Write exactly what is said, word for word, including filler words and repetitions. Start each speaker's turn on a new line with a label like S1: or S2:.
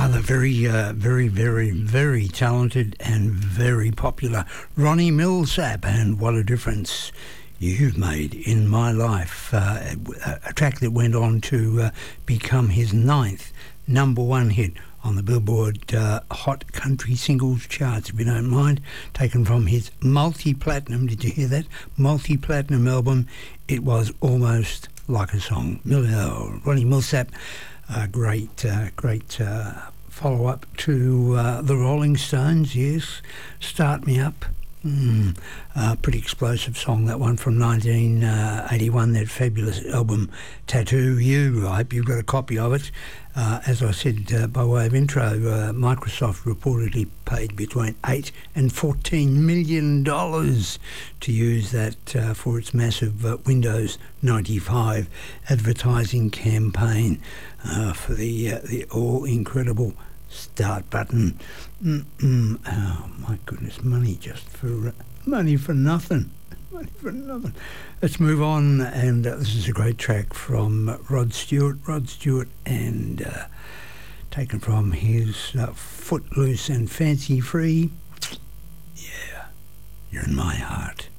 S1: the very, uh, very, very, very talented and very popular Ronnie Milsap, and What a Difference You've Made in My Life, uh, a track that went on to uh, become his ninth number one hit on the Billboard uh, Hot Country Singles charts, if you don't mind, taken from his multi-platinum, did you hear that? Multi-platinum album, It Was Almost Like a Song. Uh, Ronnie Milsap, a great, uh, great uh, follow-up to uh, the Rolling Stones, yes, Start Me Up. Mm, uh, pretty explosive song, that one, from nineteen eighty-one, that fabulous album Tattoo You. I hope you've got a copy of it. Uh, as I said uh, by way of intro, uh, Microsoft reportedly paid between eight and fourteen million dollars to use that uh, for its massive uh, Windows ninety-five advertising campaign uh, for the uh, the all incredible Start button. Mm-mm. Oh my goodness, money just for uh, money for nothing. Money for nothing. Let's move on, and uh, this is a great track from Rod Stewart. Rod Stewart, and uh, taken from his uh, Footloose and Fancy Free. Yeah, You're in My Heart.